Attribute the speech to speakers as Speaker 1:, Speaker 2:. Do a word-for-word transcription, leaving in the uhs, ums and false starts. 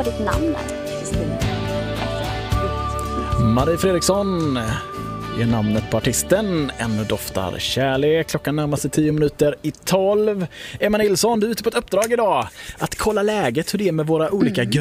Speaker 1: ditt namn där, Kristin.
Speaker 2: Marie Fredriksson är namnet på artisten. Ännu doftar kärlek. Klockan närmar sig tio minuter i tolv. Emma Nilsson, du är ute på ett uppdrag idag. Att kolla läget, hur det är med våra olika mm.